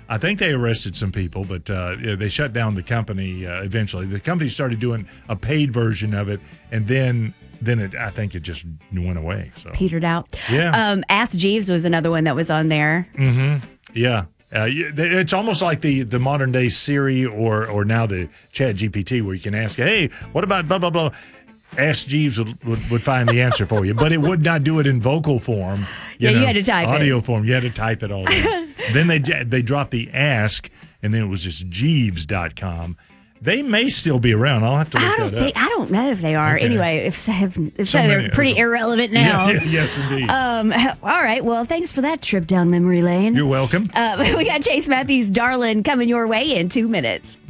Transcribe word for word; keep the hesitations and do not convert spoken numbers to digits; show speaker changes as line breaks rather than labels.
I think they arrested some people, but uh, yeah, they shut down the company uh, eventually. The company started doing a paid version of it, and then then it, I think it just went away. So
petered out.
Yeah.
Um, Ask Jeeves was another one that was on there.
Mm-hmm. Yeah. Uh, it's almost like the, the modern day Siri or or now the Chat G P T, where you can ask, hey, what about blah, blah, blah. Ask Jeeves would, would, would find the answer for you, but it would not do it in vocal form. You
yeah,
know,
you had to type
audio
it.
Audio form. You had to type it all in. Then they they dropped the Ask, and then it was just Jeeves dot com. They may still be around. I'll have to look
I don't
that
think,
up.
I don't know if they are.
Okay.
Anyway, if so, if, if
So
so
many-
they're pretty irrelevant now.
Yeah, yeah, yes, indeed.
Um, all right. Well, thanks for that trip down memory lane.
You're welcome.
Uh, we got Chase Matthews, Darlin, coming your way in two minutes.